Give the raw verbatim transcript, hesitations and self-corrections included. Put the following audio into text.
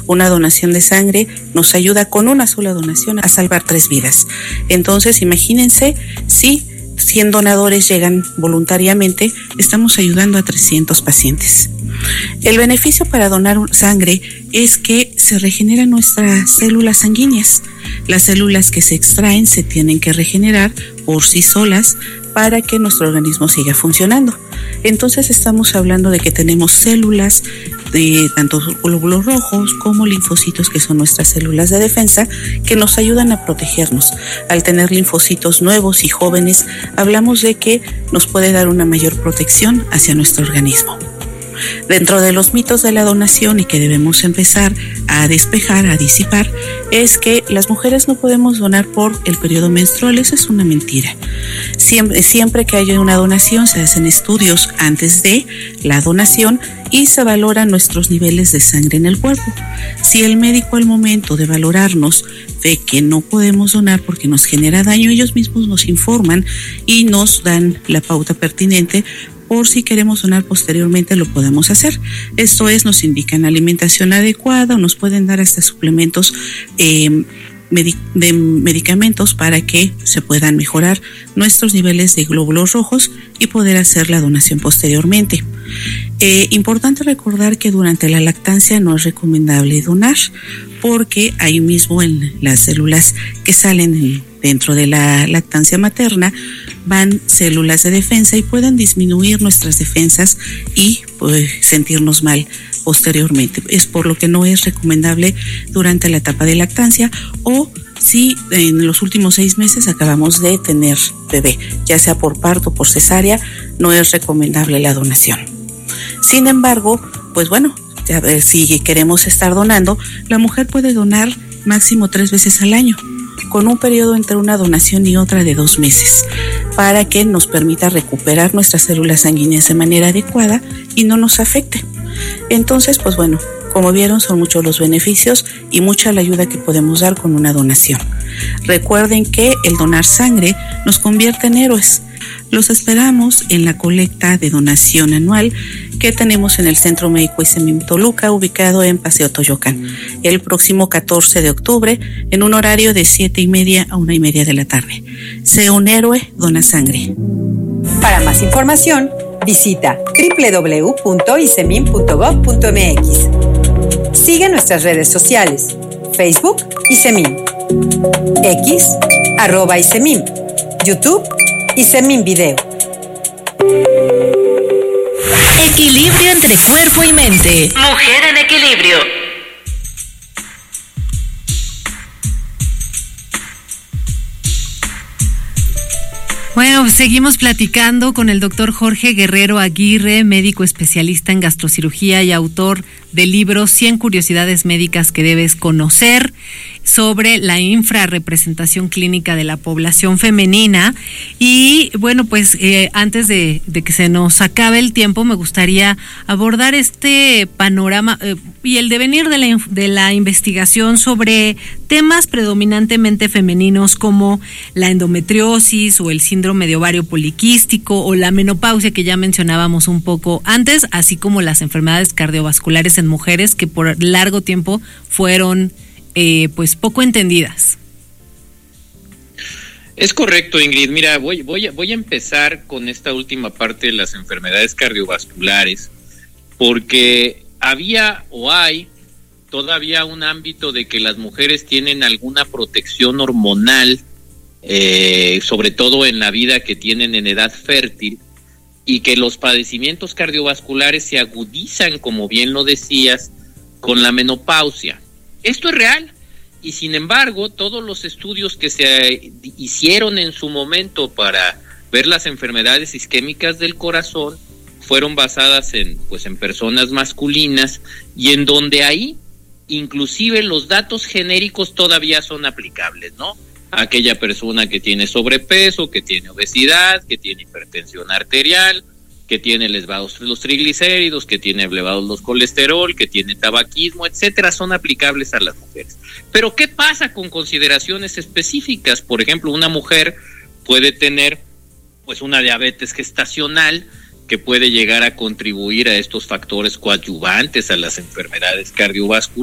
Una donación de sangre nos ayuda con una sola donación a salvar tres vidas. Entonces, imagínense si cien donadores llegan voluntariamente, estamos ayudando a trescientos pacientes. El beneficio para donar sangre es que se regeneran nuestras células sanguíneas. Las células que se extraen se tienen que regenerar por sí solas para que nuestro organismo siga funcionando. Entonces estamos hablando de que tenemos células de tanto glóbulos rojos como linfocitos, que son nuestras células de defensa, que nos ayudan a protegernos. Al tener linfocitos nuevos y jóvenes, hablamos de que nos puede dar una mayor protección hacia nuestro organismo. Dentro de los mitos de la donación y que debemos empezar a despejar, a disipar, es que las mujeres no podemos donar por el periodo menstrual. Eso es una mentira. Siempre, siempre que haya una donación se hacen estudios antes de la donación y se valoran nuestros niveles de sangre en el cuerpo. Si el médico al momento de valorarnos ve que no podemos donar porque nos genera daño, ellos mismos nos informan y nos dan la pauta pertinente. Por si queremos donar posteriormente, lo podemos hacer. Esto es, nos indican alimentación adecuada o nos pueden dar hasta suplementos eh, medic- de medicamentos para que se puedan mejorar nuestros niveles de glóbulos rojos y poder hacer la donación posteriormente. Eh, importante recordar que durante la lactancia no es recomendable donar, porque ahí mismo en las células que salen dentro de la lactancia materna van células de defensa y pueden disminuir nuestras defensas y pues, sentirnos mal posteriormente. Es por lo que no es recomendable durante la etapa de lactancia o si en los últimos seis meses acabamos de tener bebé, ya sea por parto o por cesárea, no es recomendable la donación. Sin embargo, pues bueno, ya ver, si queremos estar donando, la mujer puede donar máximo tres veces al año, con un periodo entre una donación y otra de dos meses, para que nos permita recuperar nuestras células sanguíneas de manera adecuada y no nos afecte. Entonces, pues bueno, como vieron, son muchos los beneficios y mucha la ayuda que podemos dar con una donación. Recuerden que el donar sangre nos convierte en héroes. Los esperamos en la colecta de donación anual que tenemos en el Centro Médico ISEMIM Toluca, ubicado en Paseo Toyocan, el próximo catorce de octubre, en un horario de siete y media a una y media de la tarde. Sé un héroe, dona sangre. Para más información, visita doble u doble u doble u punto isemim punto gob punto eme equis. Sigue nuestras redes sociales: Facebook, ISEMIM, X, arroba ISEMIM, YouTube, ISEMIM Video. Equilibrio entre cuerpo y mente. Mujer en equilibrio. Bueno, seguimos platicando con el doctor Jorge Guerrero Aguirre, médico especialista en gastrocirugía y autor del libro cien curiosidades médicas que debes conocer, sobre la infrarrepresentación clínica de la población femenina. Y bueno, pues eh, antes de, de que se nos acabe el tiempo, me gustaría abordar este panorama eh, y el devenir de la, de la investigación sobre temas predominantemente femeninos como la endometriosis o el síndrome de ovario poliquístico o la menopausia, que ya mencionábamos un poco antes, así como las enfermedades cardiovasculares en mujeres que por largo tiempo fueron Eh, pues poco entendidas. Es correcto, Ingrid. Mira, voy, voy, a, voy a empezar con esta última parte de las enfermedades cardiovasculares, porque había o hay todavía un ámbito de que las mujeres tienen alguna protección hormonal, eh, sobre todo en la vida que tienen en edad fértil, y que los padecimientos cardiovasculares se agudizan, como bien lo decías, con la menopausia. Esto es real, y sin embargo, todos los estudios que se hicieron en su momento para ver las enfermedades isquémicas del corazón fueron basadas en, pues, en personas masculinas, y en donde ahí, inclusive los datos genéricos todavía son aplicables, ¿no? Aquella persona que tiene sobrepeso, que tiene obesidad, que tiene hipertensión arterial, que tiene elevados los triglicéridos, que tiene elevados los colesterol, que tiene tabaquismo, etcétera, son aplicables a las mujeres. Pero ¿qué pasa con consideraciones específicas? Por ejemplo, una mujer puede tener pues una diabetes gestacional que puede llegar a contribuir a estos factores coadyuvantes a las enfermedades cardiovasculares.